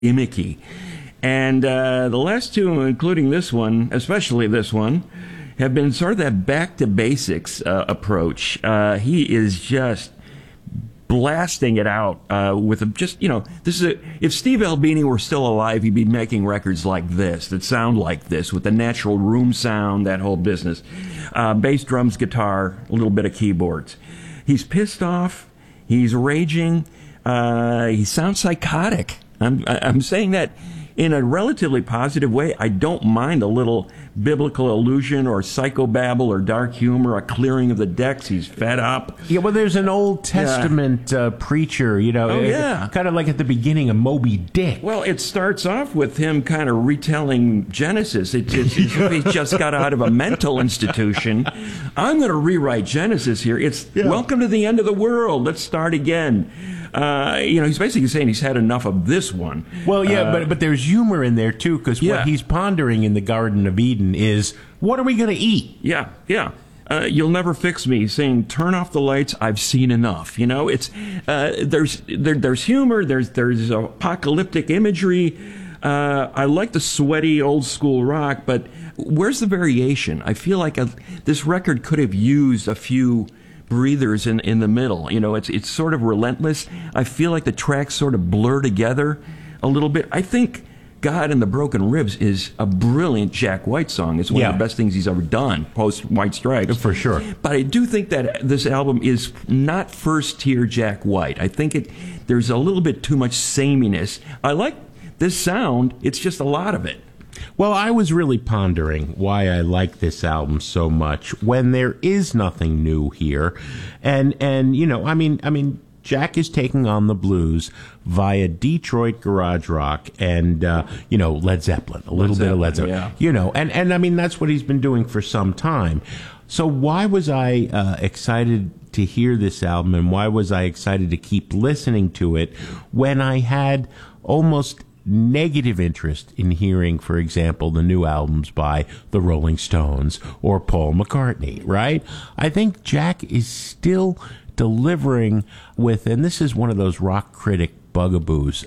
gimmicky. And the last two, including this one, especially this one, have been sort of that back to basics approach. He is just blasting it out with just, this is if Steve Albini were still alive, he'd be making records like this that sound like this with the natural room sound, that whole business. Bass, drums, guitar, a little bit of keyboards. He's pissed off. He's raging. He sounds psychotic. I'm saying that in a relatively positive way. I don't mind a little biblical allusion or psychobabble or dark humor, a clearing of the decks. He's fed up. Yeah, well, there's an Old Testament preacher, kind of like at the beginning of Moby Dick. Well, it starts off with him kind of retelling Genesis. It's he just got out of a mental institution. I'm going to rewrite Genesis here. It's welcome to the end of the world. Let's start again. He's basically saying he's had enough of this one. Well, yeah, but there's humor in there, too, because what he's pondering in the Garden of Eden is, what are we going to eat? Yeah. You'll never fix me. He's saying, turn off the lights. I've seen enough. It's there's humor. There's apocalyptic imagery. I like the sweaty old school rock, but where's the variation? I feel like this record could have used a few breathers in the middle. It's sort of relentless. I feel like the tracks sort of blur together a little bit. I think God and the Broken Ribs is a brilliant Jack White song. It's one of the best things he's ever done, post White Stripes. For sure. But I do think that this album is not first-tier Jack White. I think there's a little bit too much sameness. I like this sound. It's just a lot of it. Well, I was really pondering why I like this album so much when there is nothing new here. And Jack is taking on the blues via Detroit garage rock and, Led Zeppelin, a little bit of Led Zeppelin, and that's what he's been doing for some time. So why was I excited to hear this album, and why was I excited to keep listening to it when I had almost negative interest in hearing, for example, the new albums by the Rolling Stones or Paul McCartney, right? I think Jack is still delivering with, and this is one of those rock critic bugaboos,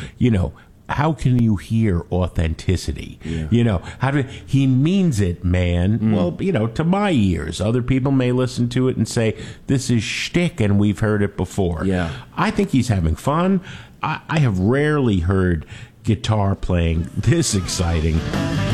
how can you hear authenticity? Yeah. He means it, man. Well, to my ears. Other people may listen to it and say, this is shtick and we've heard it before. Yeah. I think he's having fun. I have rarely heard guitar playing this exciting.